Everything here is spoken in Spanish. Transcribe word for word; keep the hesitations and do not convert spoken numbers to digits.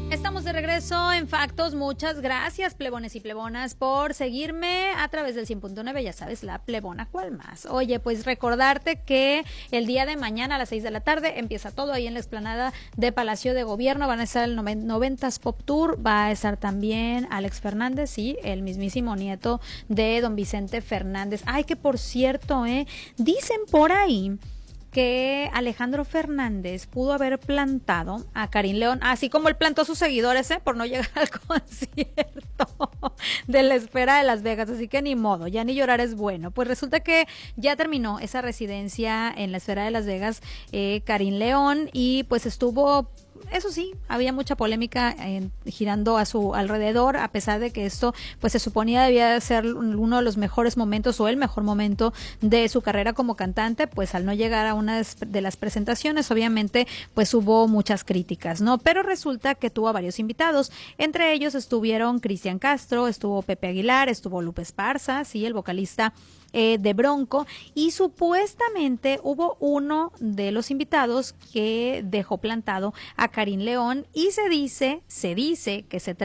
Estamos de regreso en Factos. Muchas gracias, plebones y plebonas, por seguirme a través del cien punto nueve. Ya sabes, la plebona, ¿cuál más? Oye, pues recordarte que el día de mañana a las seis de la tarde empieza todo ahí en la explanada de Palacio de Gobierno. Van a estar el noventas Pop Tour, va a estar también Alex Fernández, sí, el mismísimo nieto de don Vicente Fernández. Ay, que por cierto, eh, dicen por ahí que Alejandro Fernández pudo haber plantado a Karim León, así como él plantó a sus seguidores, ¿eh? Por no llegar al concierto de la Esfera de Las Vegas, así que ni modo, ya ni llorar es bueno. Pues resulta que ya terminó esa residencia en la Esfera de Las Vegas, eh, Karim León, y pues estuvo... Eso sí, había mucha polémica eh, girando a su alrededor, a pesar de que esto pues se suponía debía ser uno de los mejores momentos o el mejor momento de su carrera como cantante. Pues al no llegar a una de las presentaciones, obviamente pues hubo muchas críticas, ¿no? Pero resulta que tuvo a varios invitados, entre ellos estuvieron Cristian Castro, estuvo Pepe Aguilar, estuvo Lupe Esparza, sí, el vocalista Eh, de Bronco, y supuestamente hubo uno de los invitados que dejó plantado a Karim León, y se dice, se dice que se trata